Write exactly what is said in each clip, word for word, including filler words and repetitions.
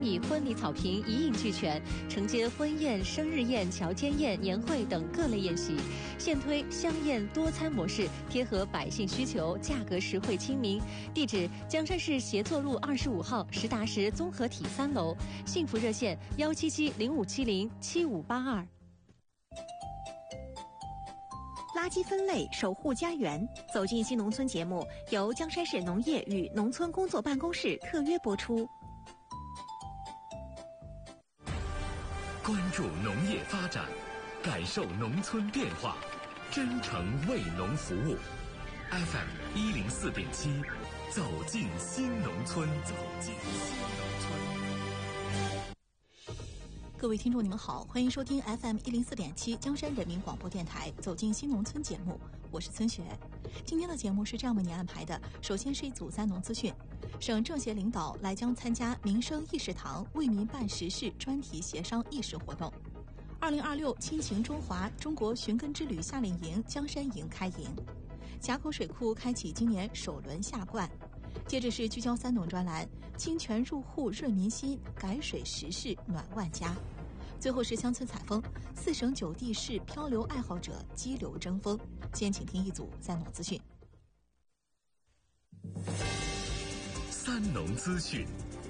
以婚礼草坪一应俱全，承接婚宴、生日宴、乔间宴、年会等各类宴席，现推香宴多餐模式，贴合百姓需求，价格实惠亲民。地址：江山市协作路二十五号实达实综合体三楼。幸福热线：幺七七零五七零七五八二。 垃圾分类，守护家园。走进新农村节目由江山市农业与农村工作办公室特约播出。 关注农业发展，感受农村变化，真诚为农服务。F M 一零四点七，走进新农村，走进新农村。 各位听众，你们好，欢迎收听 F M 一零四点七江山人民广播电台《走进新农村》节目，我是孙雪。今天的节目是这样为您安排的：首先是一组三农资讯，省政协领导来江参加民生议事堂为民办实事专题协商议事活动。二零二六亲情中华中国寻根之旅夏令营江山营开营，峡口水库开启今年首轮下灌。接着是聚焦三农专栏，清泉入户润民心，改水时事暖万家。最后是乡村采风，四省九地市漂流爱好者激流争锋。先请听一组三农资讯。 三农资讯。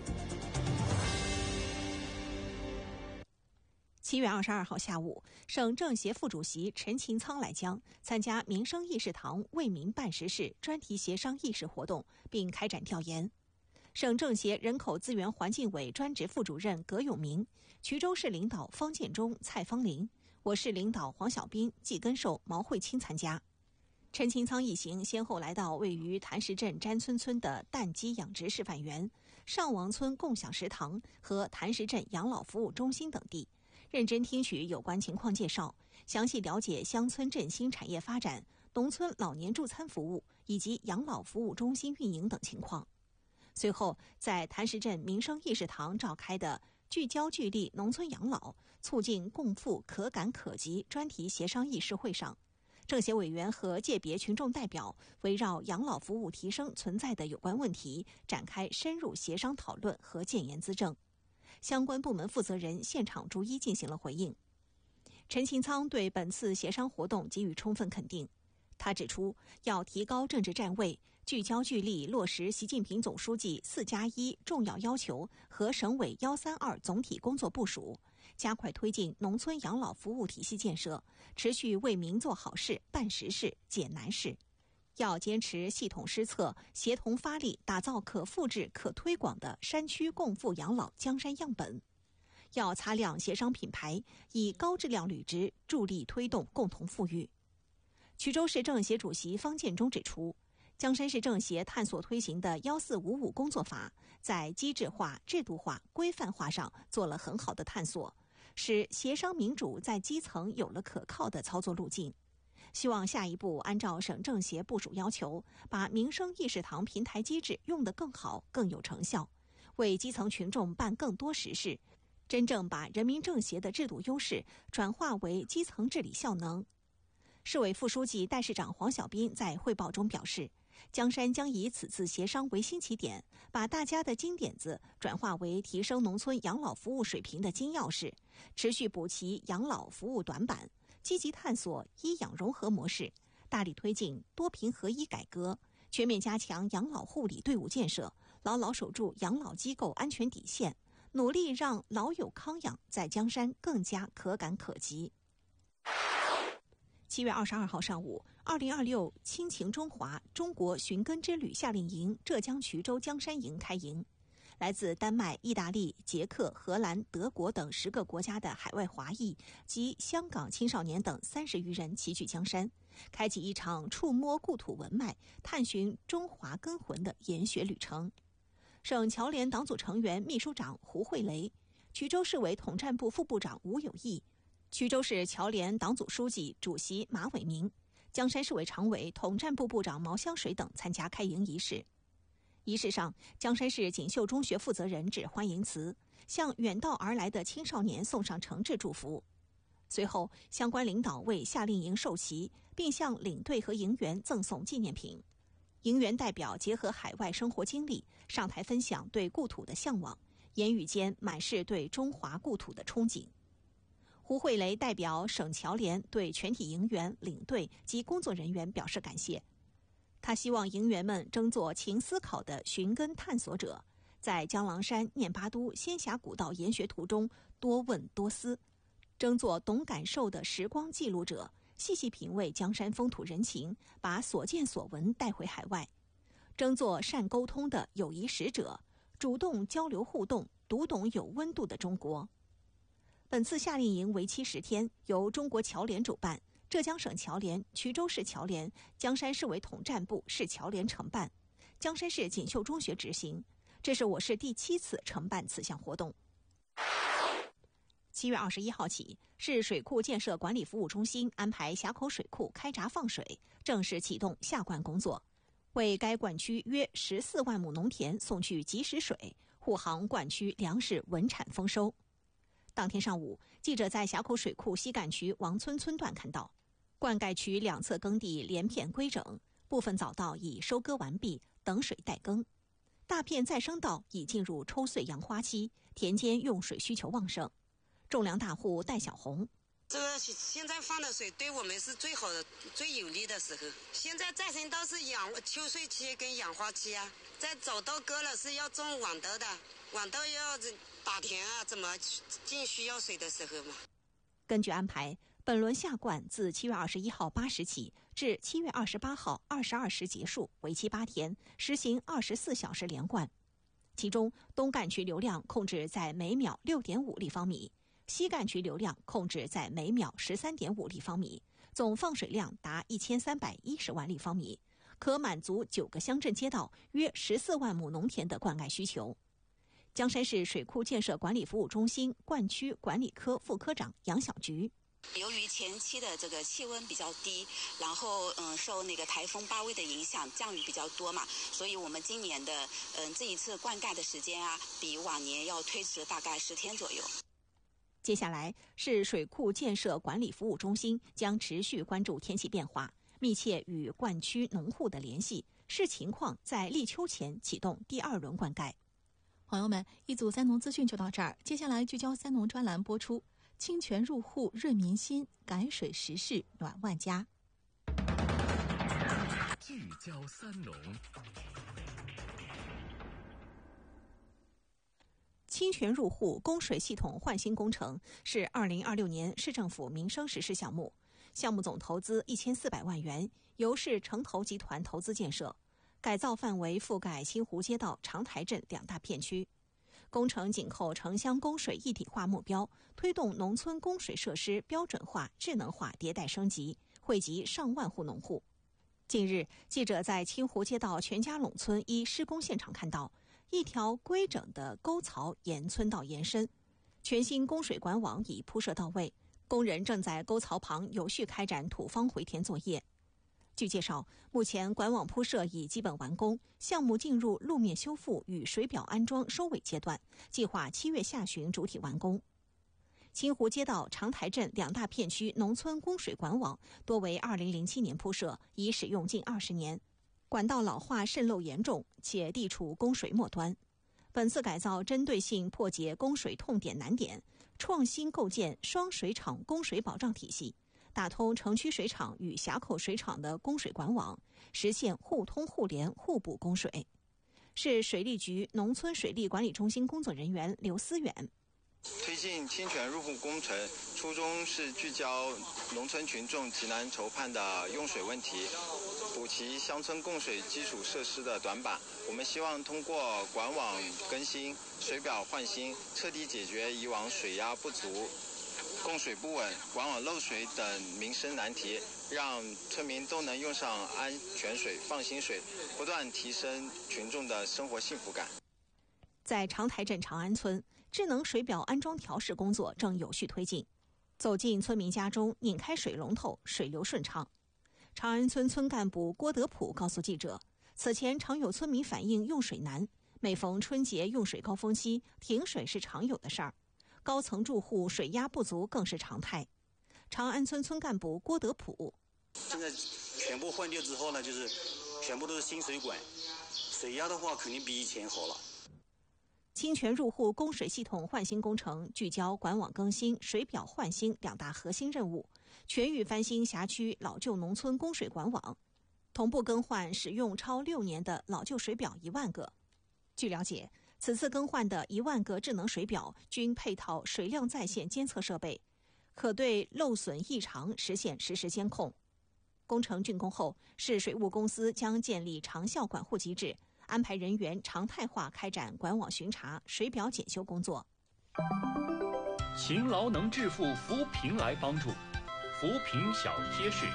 七月二十二号下午，省政协副主席陈勤仓来江参加民生议事堂为民办实事专题协商议事活动，并开展调研。省政协人口资源环境委专职副主任葛永明、衢州市领导方建中、蔡芳林，我市领导黄小兵、季根寿、毛慧清参加。陈勤仓一行先后来到位于谭石镇詹村村的蛋鸡养殖示范园、上王村共享食堂和谭石镇养老服务中心等地，认真听取有关情况介绍，详细了解乡村振兴产业发展、农村老年助餐服务以及养老服务中心运营等情况。随后，在谭石镇民生议事堂召开的聚焦聚力农村养老、促进共富可感可及专题协商议事会上，政协委员和界别群众代表围绕养老服务提升存在的有关问题展开深入协商讨论和建言资政。相关部门负责人现场逐一进行了回应。陈勤仓对本次协商活动给予充分肯定。他指出，要提高政治站位，聚焦聚力落实习近平总书记四加一重要要求和省委幺三二总体工作部署，加快推进农村养老服务体系建设，持续为民做好事、办实事、解难事。要坚持系统施策，协同发力，打造可复制、可推广的山区共富养老江山样本。要擦亮协商品牌，以高质量履职助力推动共同富裕。衢州市政协主席方建中指出，江山市政协探索推行的幺四五五工作法在机制化、制度化、规范化上做了很好的探索，使协商民主在基层有了可靠的操作路径。希望下一步按照省政协部署要求，把民生议事堂平台机制用得更好、更有成效，为基层群众办更多实事，真正把人民政协的制度优势转化为基层治理效能。市委副书记、代市长黄小斌在汇报中表示，江山将以此次协商为新起点，把大家的金点子转化为提升农村养老服务水平的金钥匙，持续补齐养老服务短板，积极探索医养融合模式，大力推进多频合一改革，全面加强养老护理队伍建设，牢牢守住养老机构安全底线，努力让老友康养在江山更加可感可及。七月二十二号上午，二零二六亲情中华中国寻根之旅夏令营浙江衢州江山营开营。来自丹麦、意大利、捷克、荷兰、德国等十个国家的海外华裔及香港青少年等三十余人齐聚江山，开启一场触摸故土文脉、探寻中华根魂的研学旅程。省侨联党组成员、秘书长胡慧雷，衢州市委统战部副部长吴有义，衢州市侨联党组书记、主席马伟明，江山市委常委、统战部部长毛香水等参加开营仪式。仪式上，江山市锦绣中学负责人致欢迎词，向远道而来的青少年送上诚挚祝福。随后，相关领导为夏令营授旗，并向领队和营员赠送纪念品。营员代表结合海外生活经历，上台分享对故土的向往， 言语间满是对中华故土的憧憬。胡慧雷代表省侨联对全体营员、领队及工作人员表示感谢。他希望营员们争做勤思考的寻根探索者，在江郎山、念巴都、仙峡古道研学途中多问多思，争做懂感受的时光记录者，细细品味江山风土人情，把所见所闻带回海外；争做善沟通的友谊使者，主动交流互动，读懂有温度的中国。本次夏令营为期十天，由中国侨联主办，浙江省侨联、衢州市侨联、江山市委统战部市侨联承办，江山市锦绣中学执行。这是我市第七次承办此项活动。七月二十一号起，市水库建设管理服务中心安排峡口水库开闸放水，正式启动下灌工作，为该灌区约十四万亩农田送去及时水，护航灌区粮食稳产丰收。当天上午，记者在峡口水库西干渠王村村段看到，灌溉渠两侧耕地连片规整，部分早稻已收割完毕，等水待耕。大片再生稻已进入抽穗扬花期，田间用水需求旺盛。种粮大户戴小红， 这个现在放的水对我们是最好的、最有利的时候。现在再生稻是养秋穗期跟养花期啊，在早稻割了是要种晚稻的，晚稻要打田啊，怎么进需要水的时候嘛。 根据安排，本轮下灌自七月二十一号八时起至七月二十八号二十二时结束，为期八天，实行二十四小时连灌。其中，东干渠流量控制在每秒六点五立方米，西干渠流量控制在每秒十三点五立方米，总放水量达一千三百一十万立方米，可满足九个乡镇街道约十四万亩农田的灌溉需求。江山市水库建设管理服务中心灌区管理科副科长杨小菊， 由于前期的这个气温比较低，然后嗯受那个台风巴威的影响，降雨比较多嘛，所以我们今年的嗯这一次灌溉的时间啊，比往年要推迟大概十天左右。 接下来，市水库建设管理服务中心将持续关注天气变化，密切与灌区农户的联系，视情况在立秋前启动第二轮灌溉。 朋友们，一组三农资讯就到这儿，接下来聚焦三农专栏播出。清泉入户润民心，改水时事暖万家。 聚焦三农。 清泉入户供水系统换新工程是二零二六年市政府民生实施项目，项目总投资一千四百万元，由市城投集团投资建设，改造范围覆盖清湖街道、长台镇两大片区。工程紧扣城乡供水一体化目标，推动农村供水设施标准化、智能化迭代升级，惠及上万户农户。近日，记者在清湖街道全家垄村一施工现场看到，一条规整的沟槽沿村道延伸，全新供水管网已铺设到位，工人正在沟槽旁有序开展土方回填作业。据介绍，目前管网铺设已基本完工，项目进入路面修复与水表安装收尾阶段，计划七月下旬主体完工。清湖街道、长台镇两大片区农村供水管网多为二零零七年铺设，已使用近二十年，管道老化渗漏严重，且地处供水末端。本次改造针对性破解供水痛点难点，创新构建双水厂供水保障体系，打通城区水厂与峡口水厂的供水管网，实现互通互联互补供水。市水利局农村水利管理中心工作人员刘思远， 推进清泉入户工程，初衷是聚焦农村群众急难愁盼的用水问题，补齐乡村供水基础设施的短板。我们希望通过管网更新、水表换新，彻底解决以往水压不足、供水不稳、管网漏水等民生难题，让村民都能用上安全水、放心水，不断提升群众的生活幸福感。 在长台镇长安村，智能水表安装调试工作正有序推进。走进村民家中，拧开水龙头，水流顺畅。长安村村干部郭德普告诉记者，此前常有村民反映用水难，每逢春节用水高峰期，停水是常有的事儿。高层住户水压不足更是常态。长安村村干部郭德普， 现在全部换掉之后呢，就是全部都是新水管，水压的话肯定比以前好了。 清泉入户供水系统换新工程聚焦管网更新、水表换新两大核心任务，全域翻新辖区老旧农村供水管网，同步更换使用超六年的老旧水表一万个。据了解，此次更换的一万个智能水表均配套水量在线监测设备，可对漏损异常实现实时监控。工程竣工后，市水务公司将建立长效管护机制，安排人员常态化开展管网巡查、水表检修工作。 勤劳能致富，扶贫来帮助。扶贫小贴士。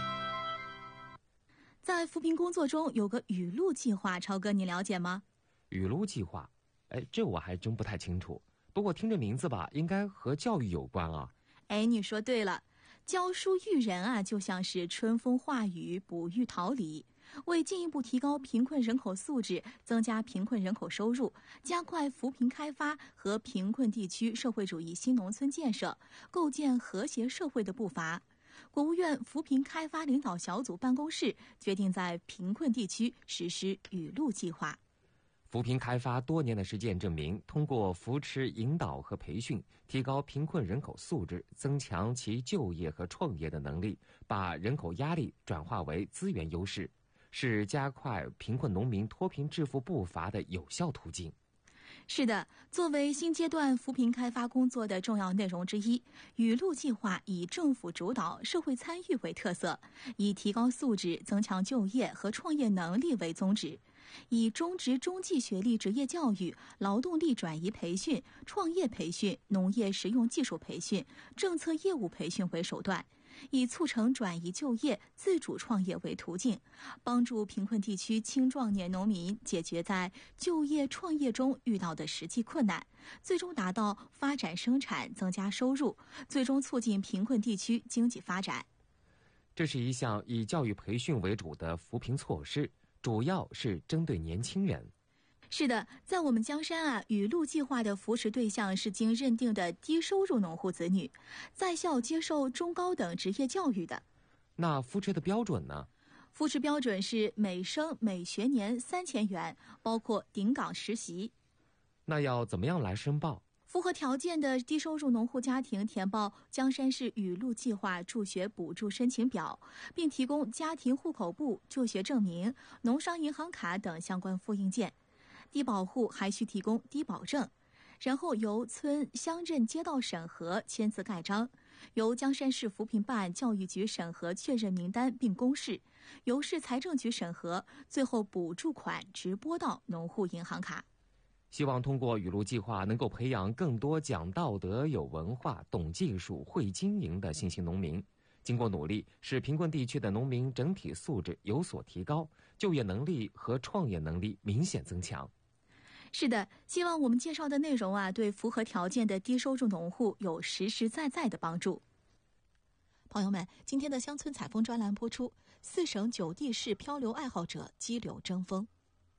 在扶贫工作中有个雨露计划，超哥你了解吗？ 雨露计划，哎，这我还真不太清楚。不过听这名字吧，应该和教育有关啊。 哎，你说对了，教书育人啊，就像是春风化雨、哺育桃李。为进一步提高贫困人口素质，增加贫困人口收入，加快扶贫开发和贫困地区社会主义新农村建设，构建和谐社会的步伐，国务院扶贫开发领导小组办公室决定在贫困地区实施雨露计划。 扶贫开发多年的实践证明，通过扶持引导和培训，提高贫困人口素质，增强其就业和创业的能力，把人口压力转化为资源优势，是加快贫困农民脱贫致富步伐的有效途径。 是的，作为新阶段扶贫开发工作的重要内容之一，雨露计划以政府主导、社会参与为特色，以提高素质、增强就业和创业能力为宗旨，以中职中技学历职业教育、劳动力转移培训、创业培训、农业实用技术培训、政策业务培训为手段，以促成转移就业、自主创业为途径，帮助贫困地区青壮年农民解决在就业创业中遇到的实际困难，最终达到发展生产、增加收入，最终促进贫困地区经济发展。 这是一项以教育培训为主的扶贫措施，主要是针对年轻人。 是的，在我们江山啊，雨露计划的扶持对象是经认定的低收入农户子女，在校接受中高等职业教育的。 那扶持的标准呢？ 扶持标准是每生每学年三千元，包括顶岗实习。 那要怎么样来申报？ 符合条件的低收入农户家庭填报江山市雨露计划助学补助申请表，并提供家庭户口簿、就学证明、农商银行卡等相关复印件。低保户还需提供低保证，然后由村乡镇街道审核签字盖章，由江山市扶贫办教育局审核确认名单并公示，由市财政局审核，最后补助款直拨到农户银行卡。 希望通过雨露计划能够培养更多讲道德、有文化、懂技术、会经营的新兴农民。经过努力，使贫困地区的农民整体素质有所提高，就业能力和创业能力明显增强。 是的，希望我们介绍的内容啊，对符合条件的低收入农户有实实在在的帮助。 朋友们，今天的乡村采风专栏播出，四省九地市漂流爱好者激流争锋。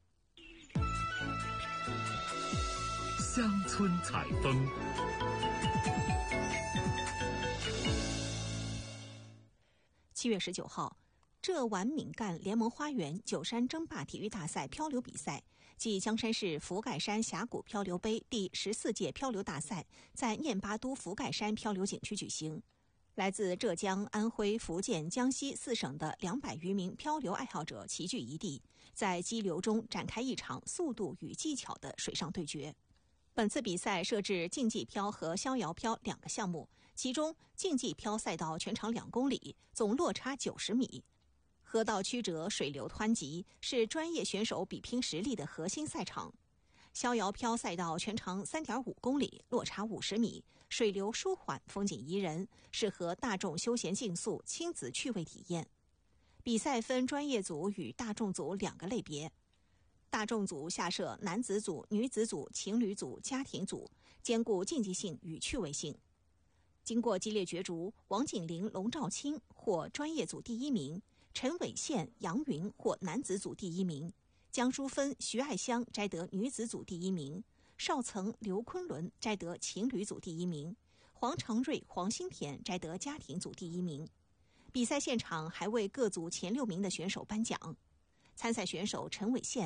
乡村采风。 七月十九号，浙皖闽赣联盟花园九山争霸体育大赛漂流比赛暨江山市福盖山峡谷漂流杯第十四届漂流大赛在念巴都福盖山漂流景区举行。来自浙江、安徽、福建、江西四省的两百余名漂流爱好者齐聚一地，在激流中展开一场速度与技巧的水上对决。本次比赛设置竞技漂和逍遥漂两个项目，其中竞技漂赛道全长两公里，总落差九十米。河道曲折，水流湍急，是专业选手比拼实力的核心赛场。逍遥漂赛道全长 三点五公里，落差五十米，水流舒缓，风景宜人，适合大众休闲竞速、亲子趣味体验。比赛分专业组与大众组两个类别。大众组下设男子组、女子组、情侣组、家庭组，兼顾竞技性与趣味性。经过激烈角逐，王景林、龙兆清获专业组第一名，陈伟宪、杨云获男子组第一名，江淑芬、徐爱香摘得女子组第一名，邵曾、刘昆仑摘得情侣组第一名，黄长瑞、黄新田摘得家庭组第一名。比赛现场还为各组前六名的选手颁奖。参赛选手陈伟宪，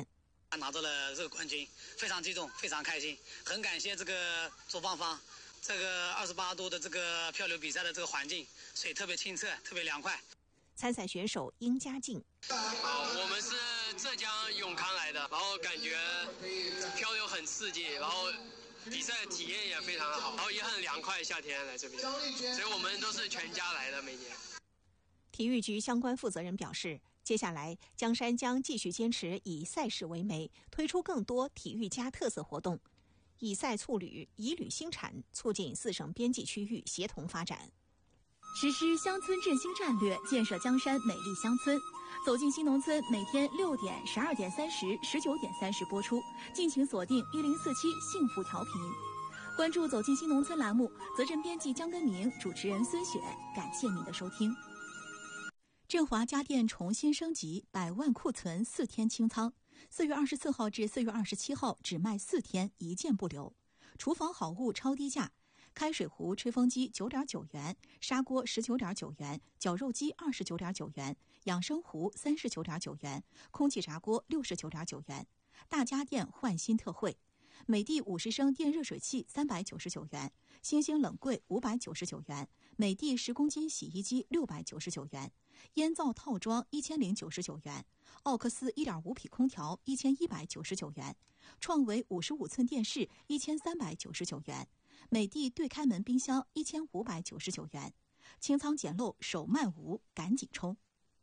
拿到了这个冠军，非常激动，非常开心，很感谢这个主办方。这个二十八度的这个漂流比赛的这个环境，水特别清澈，特别凉快。 参赛选手殷家静， 呃，我们是浙江永康来的，然后感觉漂流很刺激，然后比赛体验也非常的好，然后也很凉快，夏天来这边，所以我们都是全家来的每年。 体育局相关负责人表示，接下来江山将继续坚持以赛事为媒，推出更多体育加特色活动，以赛促旅，以旅兴产，促进四省边际区域协同发展。 实施乡村振兴战略，建设江山美丽乡村。走进新农村，每天六点、十二点三十、十九点三十播出，敬请锁定一零四七幸福调频。关注走进新农村栏目，责任编辑江根明，主持人孙雪，感谢您的收听。振华家电重新升级，百万库存四天清仓。四月二十四号至四月二十七号只卖四天，一件不留。厨房好物超低价。开水壶、吹风机九点九元，砂锅十九点九元，绞肉机二十九点九元，养生壶三十九点九元，空气炸锅六十九点九元。大家电换新特惠，美的五十升电热水器三百九十九元，星星冷柜五百九十九元，美的十公斤洗衣机六百九十九元，烟灶套装一千零九十九元，奥克斯一点五匹空调一千一百九十九元，创维五十五寸电视一千三百九十九元。美的对开门冰箱一千五百九十九元，清仓捡漏手慢无，赶紧冲！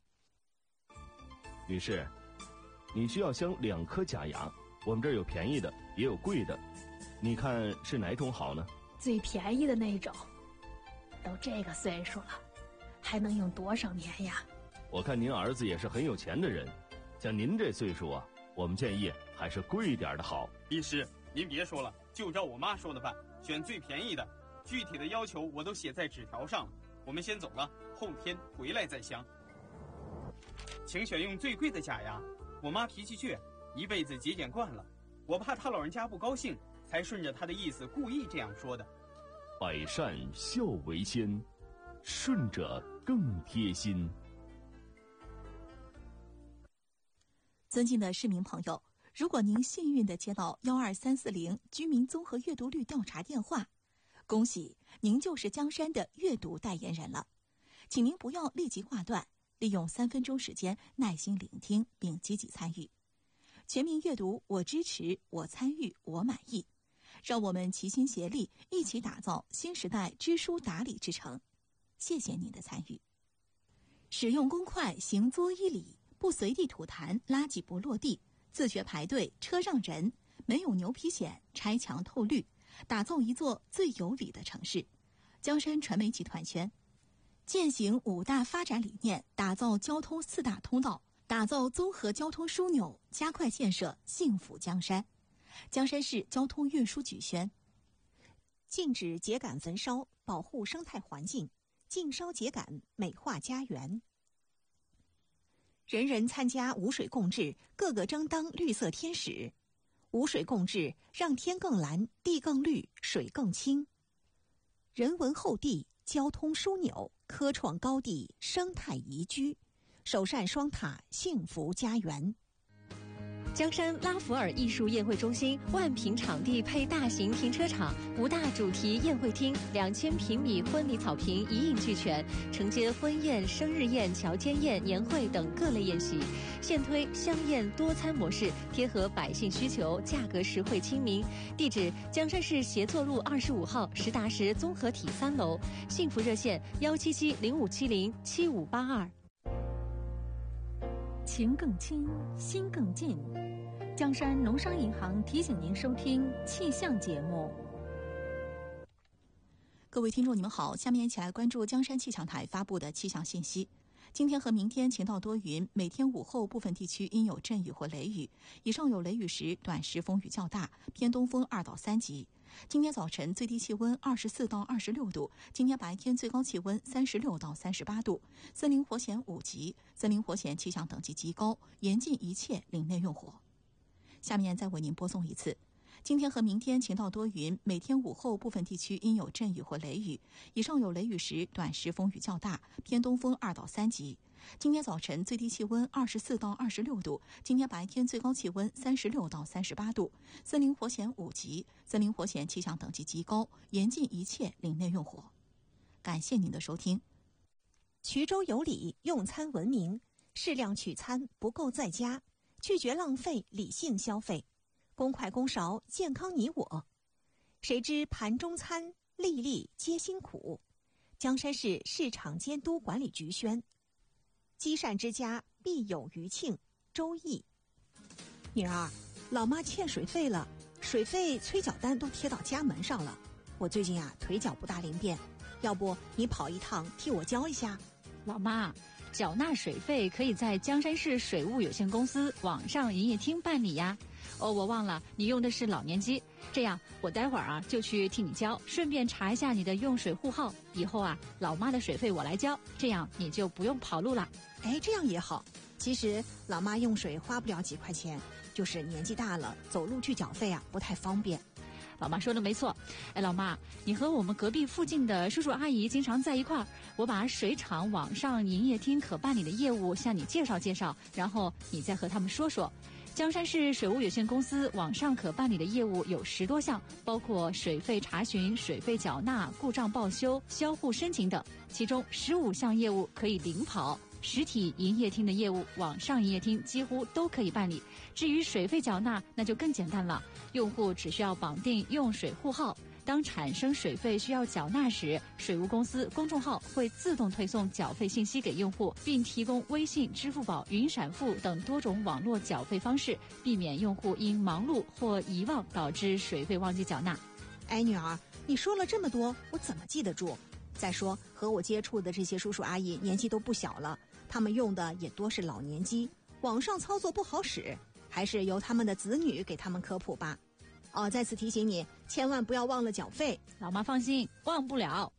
女士，你需要镶两颗假牙，我们这儿有便宜的，也有贵的，你看是哪种好呢？ 最便宜的那种。都这个岁数了，还能用多少年呀？ 我看您儿子也是很有钱的人，像您这岁数啊，我们建议还是贵一点的好。 医师，您别说了，就照我妈说的办。选最便宜的，具体的要求我都写在纸条上了。我们先走了，后天回来再镶。请选用最贵的假牙。我妈脾气倔，一辈子节俭惯了，我怕她老人家不高兴，才顺着她的意思故意这样说的。 百善孝为先，顺着更贴心。 尊敬的市民朋友，如果您幸运地接到幺二三四零居民综合阅读率调查电话，恭喜您就是江山的阅读代言人了。请您不要立即挂断，利用三分钟时间耐心聆听并积极参与。全民阅读，我支持，我参与，我满意。让我们齐心协力，一起打造新时代知书达理之城。谢谢您的参与。使用公筷，行作一礼，不随地吐痰，垃圾不落地。自觉排队，车让人，没有牛皮癣，拆墙透绿，打造一座最有理的城市。江山传媒集团宣，践行五大发展理念，打造交通四大通道，打造综合交通枢纽，加快建设幸福江山。江山市交通运输局宣，禁止秸秆焚烧，保护生态环境，禁烧秸秆，美化家园。人人参加无水共治，个个争当绿色天使。无水共治，让天更蓝，地更绿，水更清。人文厚地，交通枢纽，科创高地，生态宜居，首善双塔，幸福家园。 江山拉弗尔艺术宴会中心万平场地配大型停车场，五大主题宴会厅，两千平米婚礼草坪一应俱全，承接婚宴、生日宴、乔间宴、年会等各类宴席。现推香宴多餐模式，贴合百姓需求，价格实惠亲民。地址：江山市协作路二十五号实达实综合体三楼。幸福热线：幺七七零五七零七五八二。 情更亲，心更近。江山农商银行提醒您收听气象节目。 各位听众，你们好，下面一起来关注江山气象台发布的气象信息。今天和明天晴到多云，每天午后部分地区应有阵雨或雷雨，以上有雷雨时短时风雨较大，偏东风二到三级。今天早晨最低气温二十四到二十六度，今天白天最高气温三十六到三十八度。森林火险五级，森林火险气象等级极高，严禁一切林内用火。下面再为您播送一次今天和明天晴到多云，每天午后部分地区阴有阵雨或雷雨，以上有雷雨时短时风雨较大，偏东风二到三级。今天早晨最低气温二十四到二十六度，今天白天最高气温三十六到三十八度，森林火险五级，森林火险气象等级极高，严禁一切林内用火。感谢您的收听。 衢州有礼，用餐文明，适量取餐，不够在家，拒绝浪费，理性消费，公筷公勺，健康你我。谁知盘中餐，粒粒皆辛苦。江山市市场监督管理局宣。积善之家必有余庆。周易。女儿，老妈欠水费了，水费催缴单都贴到家门上了。我最近啊腿脚不大灵便，要不你跑一趟替我交一下？ 老妈，缴纳水费可以在江山市水务有限公司网上营业厅办理呀。哦，我忘了你用的是老年机，这样我待会儿啊就去替你交，顺便查一下你的用水户号。以后啊，老妈的水费我来交，这样你就不用跑路了。 哎，这样也好。其实老妈用水花不了几块钱，就是年纪大了，走路去缴费啊不太方便。 老妈说的没错。哎，老妈，你和我们隔壁附近的叔叔阿姨经常在一块儿，我把水厂网上营业厅可办理的业务向你介绍介绍，然后你再和他们说说。江山市水务有限公司网上可办理的业务有十多项，包括水费查询、水费缴纳、故障报修、销户申请等，其中十五项业务可以领跑。实体营业厅的业务，网上营业厅几乎都可以办理。至于水费缴纳，那就更简单了，用户只需要绑定用水户号，当产生水费需要缴纳时，水务公司公众号会自动推送缴费信息给用户，并提供微信、支付宝、云闪付等多种网络缴费方式，避免用户因忙碌或遗忘导致水费忘记缴纳。 哎，女儿，你说了这么多，我怎么记得住？再说和我接触的这些叔叔阿姨年纪都不小了，他们用的也多是老年机，网上操作不好使，还是由他们的子女给他们科普吧。哦，在此提醒你，千万不要忘了缴费。 老妈放心，忘不了。